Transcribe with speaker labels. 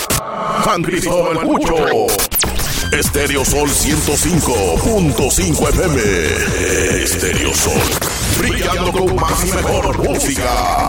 Speaker 1: San Cristóbal Pucho. Estéreo Sol 105.5 FM. Estéreo Sol. Brillando con más y mejor música.